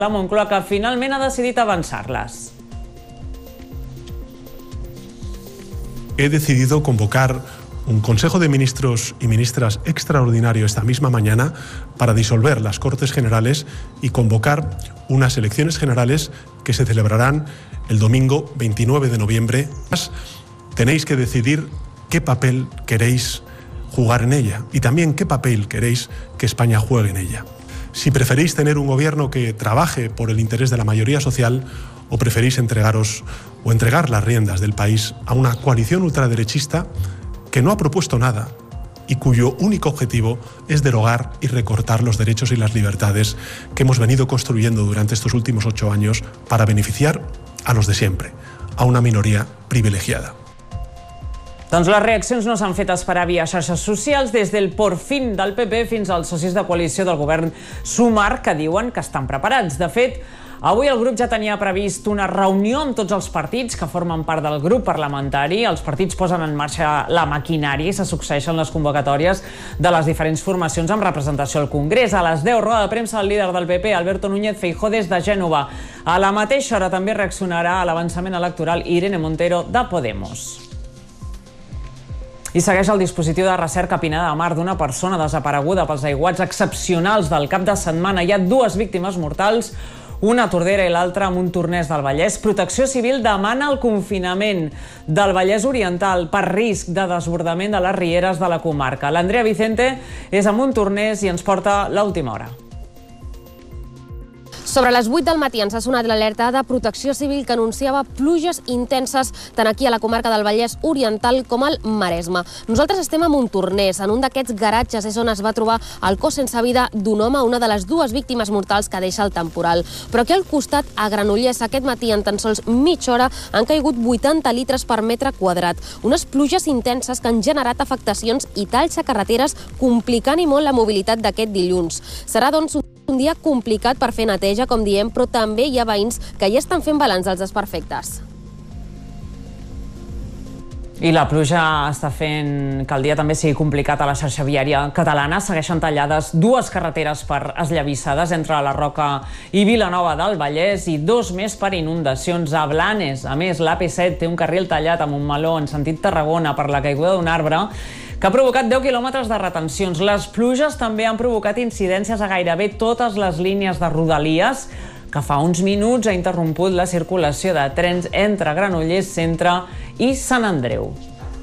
la Moncloa, que finalment ha decidit avançar-les. He decidido convocar un Consejo de Ministros y Ministras extraordinario esta misma mañana para disolver las Cortes Generales y convocar unas elecciones generales que se celebrarán el domingo 29 de noviembre. Tenéis que decidir qué papel queréis jugar en ella y también qué papel queréis que España juegue en ella. Si preferís tener un gobierno que trabaje por el interés de la mayoría social o preferís entregar las riendas del país a una coalición ultraderechista que no ha propuesto nada y cuyo único objetivo es derogar y recortar los derechos y las libertades que hemos venido construyendo durante estos últimos 8 años para beneficiar a los de siempre, a una minoría privilegiada. Doncs les reaccions no s'han fet esperar via xarxes socials, des del por fin del PP fins als socis de coalició del govern Sumar, que diuen que estan preparats. De fet, avui el grup ja tenia previst una reunió amb tots els partits que formen part del grup parlamentari. Els partits posen en marxa la maquinària i se succeeixen les convocatòries de les diferents formacions amb representació al Congrés. A les 10, roda de premsa del líder del PP, Alberto Núñez Feijóo, des de Gènova. A la mateixa hora també reaccionarà a l'avançament electoral Irene Montero, de Podemos. I segueix el dispositiu de recerca a Pineda de Mar d'una persona desapareguda pels aiguats excepcionals del cap de setmana. Hi ha 2 víctimes mortals, una a Tordera i l'altra a Montornès del Vallès. Protecció Civil demana el confinament del Vallès Oriental per risc de desbordament de les rieres de la comarca. L'Andrea Vicente és a Montornès i ens porta l'última hora. Sobre les 8 del matí ens ha sonat l'alerta de Protecció Civil que anunciava pluges intenses tant aquí a la comarca del Vallès Oriental com al Maresme. Nosaltres estem a Montornès, en un d'aquests garatges és on es va trobar el cos sense vida d'un home, una de les 2 víctimes mortals que deixa el temporal. Però aquí al costat, a Granollers, aquest matí en tan sols mitja hora han caigut 80 litres per metre quadrat. Unes pluges intenses que han generat afectacions i talls a carreteres, complicant i molt la mobilitat d'aquest dilluns. Serà, doncs, un dia complicat per fer neteja, com diem, però també hi ha veïns que ja estan fent balanç dels desperfectes. I la pluja està fent que el dia també sigui complicat a la xarxa viària catalana. Segueixen tallades 2 carreteres per esllavissades entre la Roca i Vilanova del Vallès i 2 més per inundacions a Blanes. A més, l'AP7 té un carril tallat a Montmeló en sentit Tarragona per la caiguda d'un arbre que ha provocat 10 quilòmetres de retencions. Les pluges també han provocat incidències a gairebé totes les línies de Rodalies, que fa uns minuts ha interromput la circulació de trens entre Granollers Centre i Sant Andreu.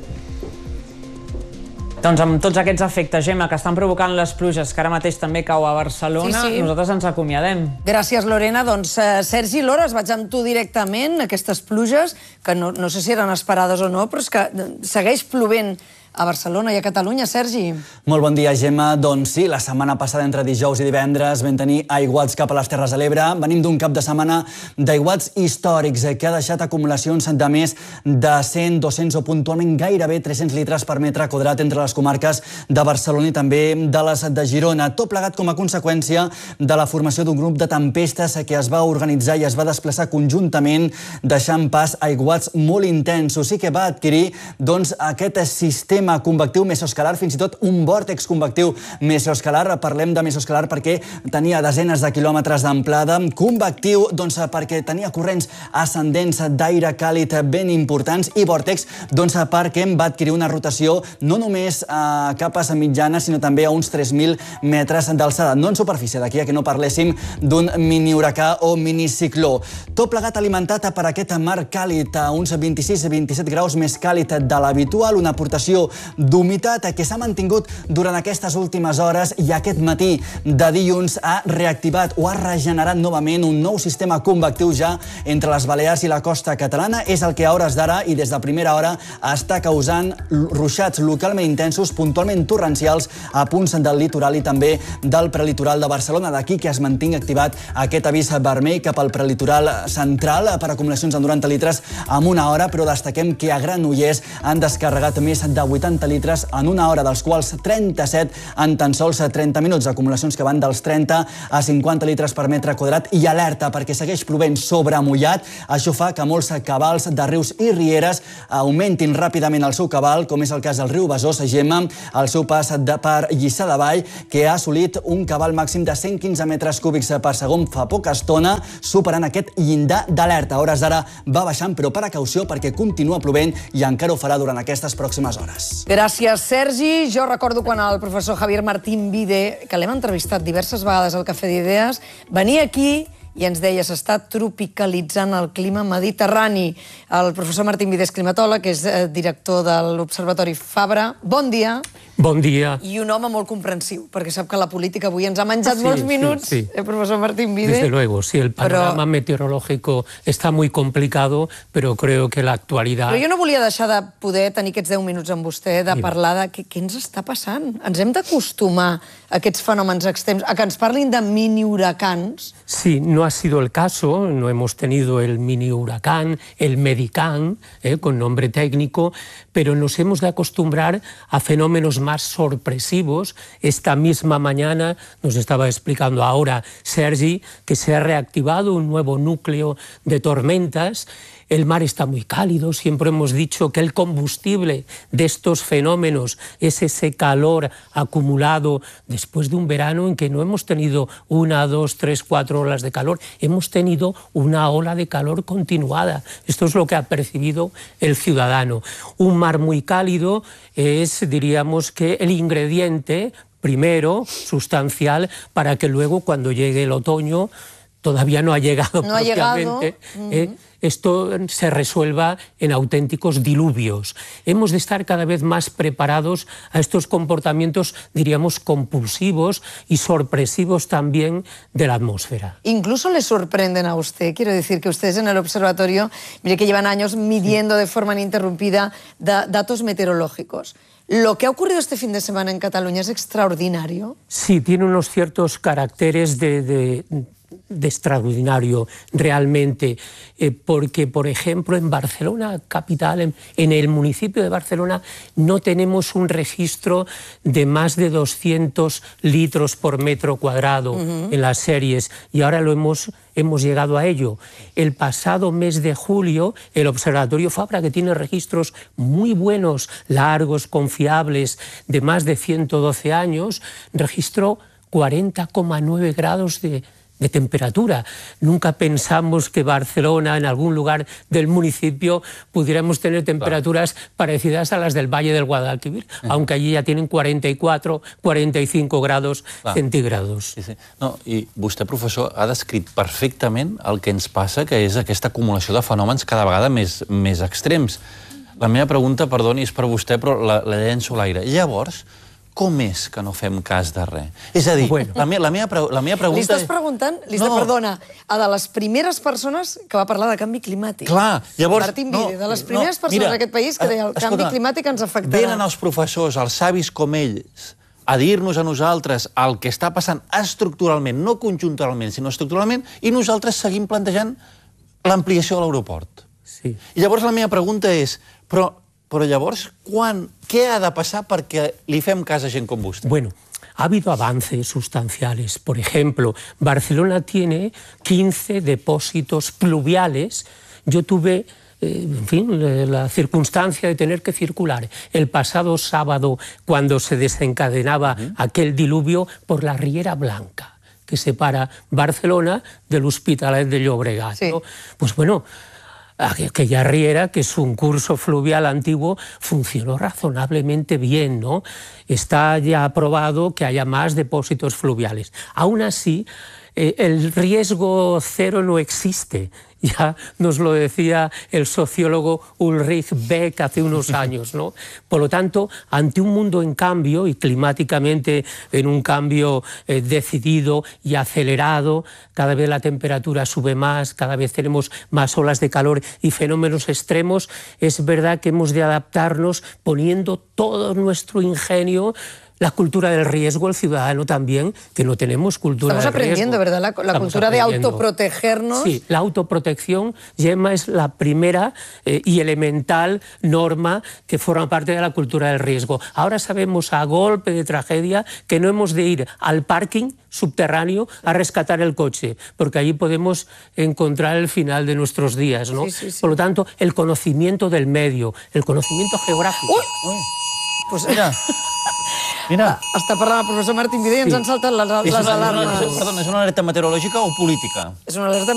Doncs amb tots aquests efectes, Gemma, que estan provocant les pluges, que ara mateix també cau a Barcelona, nosaltres ens acomiadem. Gràcies, Lorena. Doncs, Sergi Lores, vaig amb tu directament. Aquestes pluges, que no sé si eren esperades o no, però és que segueix plovent a Barcelona i a Catalunya. Sergi. Molt bon dia, Gemma. Doncs sí, la setmana passada, entre dijous i divendres, vam tenir aiguats cap a les Terres de l'Ebre. Venim d'un cap de setmana d'aiguats històrics que ha deixat acumulacions de més de 100, 200 o puntualment gairebé 300 litres per metre quadrat entre les comarques de Barcelona i també de les de Girona. Tot plegat com a conseqüència de la formació d'un grup de tempestes que es va organitzar i es va desplaçar conjuntament, deixant pas a aiguats molt intensos. Sí que va adquirir aquest sistema convectiu mesoescalar, fins i tot un vòrtex convectiu mesoescalar. Parlem de mesoescalar perquè tenia desenes de quilòmetres d'amplada, convectiu perquè tenia corrents ascendents d'aire càlid ben importants i vòrtex perquè va adquirir una rotació no només a capes mitjanes sinó també a uns 3.000 metres d'alçada, no en superfície, d'aquí a que no parléssim d'un mini huracà o minicicló. Tot plegat alimentat per aquest mar càlid a uns 26-27 graus més càlid de l'habitual, una aportació d'humitat que s'ha mantingut durant aquestes últimes hores i aquest matí de dilluns ha reactivat o ha regenerat novament un nou sistema convectiu ja entre les Balears i la costa catalana. És el que a hores d'ara i des de primera hora està causant ruixats localment intensos, puntualment torrencials a punts del litoral i també del prelitoral de Barcelona. D'aquí que es mantingui activat aquest avís vermell cap al prelitoral central per acumulacions de 90 litres en una hora, però destaquem que a Granollers han descarregat més de 80 litres en una hora, dels quals 37 en tan sols 30 minuts. Acumulacions que van dels 30 a 50 litres per metre quadrat i alerta perquè segueix plovent sobre mullat. Això fa que molts cabals de rius i rieres augmentin ràpidament el seu cabal, com és el cas del riu Besòs, Gemma, al seu pas per Lliçà de Vall, que ha assolit un cabal màxim de 115 metres cúbics per segon fa poca estona, superant aquest llindar d'alerta. A hores d'ara va baixant, però precaució perquè continua plovent i encara ho farà durant aquestes pròximes hores. Gràcies, Sergi. Jo recordo quan el professor Javier Martín Vide, que l'hem entrevistat diverses vegades al Cafè d'Idees, venia aquí i ens deia s'està tropicalitzant el clima mediterrani. El professor Martín Vide és climatòleg, és director de l'Observatori Fabra. Bon dia. Bon dia. I un home molt comprensiu, perquè sap que la política avui ens ha menjat molts minuts. Profesor Martín Vide. Desde luego, sí, el panorama meteorológico está muy complicado, pero creo que la actualidad... Però jo no volia deixar de poder tenir aquests 10 minuts amb vostè, de parlar de què ens està passant. Ens hem d'acostumar a aquests fenòmens extrems, a que ens parlin de mini-huracans. Sí, no ha sido el caso, no hemos tenido el mini huracán, el Medicán, con nombre técnico, pero nos hemos de acostumbrar a fenómenos más sorpresivos. Esta misma mañana nos estaba explicando ahora Sergi que se ha reactivado un nuevo núcleo de tormentas. El mar está muy cálido, siempre hemos dicho que el combustible de estos fenómenos es ese calor acumulado después de un verano en que no hemos tenido 1, 2, 3, 4 olas de calor, hemos tenido una ola de calor continuada. Esto es lo que ha percibido el ciudadano. Un mar muy cálido es, diríamos, que el ingrediente primero, sustancial, para que luego cuando llegue el otoño, todavía no ha llegado propiamente, esto se resuelva en auténticos diluvios. Hemos de estar cada vez más preparados a estos comportamientos, diríamos, compulsivos y sorpresivos también de la atmósfera. Incluso le sorprenden a usted. Quiero decir que ustedes en el observatorio, mire que llevan años midiendo de forma ininterrumpida datos meteorológicos. ¿Lo que ha ocurrido este fin de semana en Cataluña es extraordinario? Sí, tiene unos ciertos caracteres de extraordinario realmente, porque, por ejemplo, en Barcelona, capital, en el municipio de Barcelona, no tenemos un registro de más de 200 litros por metro cuadrado en las series, y ahora hemos llegado a ello. El pasado mes de julio, el Observatorio Fabra, que tiene registros muy buenos, largos, confiables, de más de 112 años, registró 40,9 grados de temperatura. Nunca pensamos que Barcelona, en algún lugar del municipio, pudiéramos tener temperaturas parecidas a las del Valle del Guadalquivir, aunque allí ja tienen 44, 45 grados centígrados. Sí, sí. No, i vostè, professor, ha descrit perfectament el que ens passa, que és aquesta acumulació de fenòmens cada vegada més extrems. La meva pregunta, perdoni, és per vostè, però la llenço a l'aire. Llavors, com és que no fem cas de res? És a dir, la meva pregunta... Li estàs preguntant, perdona, a de les primeres persones que va parlar de canvi climàtic. Clar, llavors... Martín Vide, de les primeres persones d'aquest país que deia el canvi climàtic ens afectarà. Venen els professors, els savis com ells, a dir-nos a nosaltres el que està passant estructuralment, no conjunturalment, sinó estructuralment, i nosaltres seguim plantejant l'ampliació de l'aeroport. Sí. I llavors la meva pregunta és, però llavors, què ha de passar perquè li fem cas a gent com vostè? Bueno, ha habido avances sustanciales. Por ejemplo, Barcelona tiene 15 depósitos pluviales. Yo tuve, en fin, la circunstancia de tener que circular el pasado sábado cuando se desencadenaba aquel diluvio por la Riera Blanca, que separa Barcelona del Hospitalet de Llobregat. Sí. ¿No? Pues bueno, aquella riera, que es un curso fluvial antiguo, funcionó razonablemente bien, ¿no? Está ya probado que haya más depósitos fluviales. Aún así, el riesgo cero no existe. Ya nos lo decía el sociólogo Ulrich Beck hace unos años, ¿no? Por lo tanto, ante un mundo en cambio, y climáticamente en un cambio decidido y acelerado, cada vez la temperatura sube más, cada vez tenemos más olas de calor y fenómenos extremos, es verdad que hemos de adaptarnos poniendo todo nuestro ingenio la cultura del riesgo, el ciudadano también, que no tenemos cultura del riesgo. Estamos aprendiendo, ¿verdad? La cultura de autoprotegernos. Sí, la autoprotección, Gemma, es la primera y elemental norma que forma parte de la cultura del riesgo. Ahora sabemos a golpe de tragedia que no hemos de ir al parking subterráneo a rescatar el coche, porque allí podemos encontrar el final de nuestros días, ¿no? Sí. Por lo tanto, el conocimiento del medio, el conocimiento geográfico. Pues mira. Està parlant el professor Martín Vidé i ens han saltat les alarmes. Perdona, és una alerta meteorològica o política? És una alerta